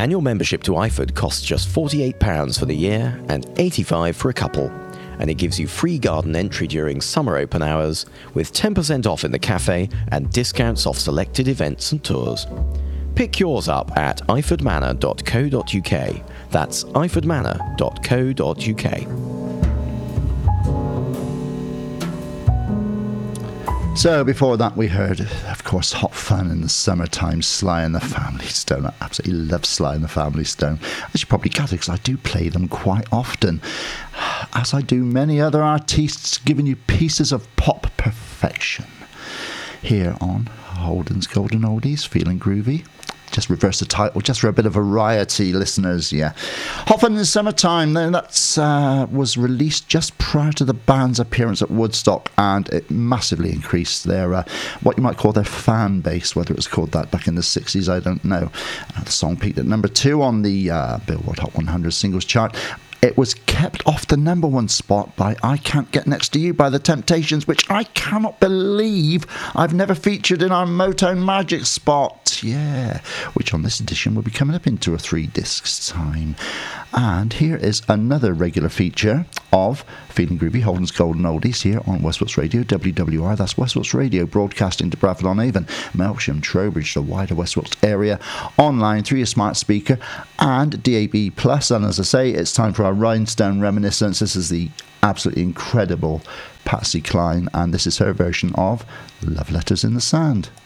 annual membership to iFood costs just £48 for the year and £85 for a couple. And it gives you free garden entry during summer open hours, with 10% off in the cafe and discounts off selected events and tours. Pick yours up at ifordmanor.co.uk. That's ifordmanor.co.uk. So before that we heard, of course, Hot Fun in the Summertime, Sly and the Family Stone. I absolutely love Sly and the Family Stone. As you probably gathered, because I do play them quite often, as I do many other artists, giving you pieces of pop perfection here on Holden's Golden Oldies, Feeling Groovy. Just reverse the title, just for a bit of variety, listeners, yeah. Hot Fun in the Summertime, then that was released just prior to the band's appearance at Woodstock, and it massively increased their, what you might call their fan base, whether it was called that back in the 60s, I don't know. The song peaked at number 2 on the Billboard Hot 100 singles chart. It was kept off the number 1 spot by I Can't Get Next to You by The Temptations, which I cannot believe I've never featured in our Motown Magic spot. Yeah, which on this edition will be coming up in 2 or 3 discs time. And here is another regular feature of Feeling Groovy, Holden's Golden Oldies, here on Westwatch Radio, WWR. That's Westwatch Radio, broadcasting to Bradford-on-Avon, Melksham, Trowbridge, the wider Westwatch area, online through your smart speaker and DAB+. And as I say, it's time for our Rhinestone Reminiscence. This is the absolutely incredible Patsy Cline, and this is her version of Love Letters in the Sand.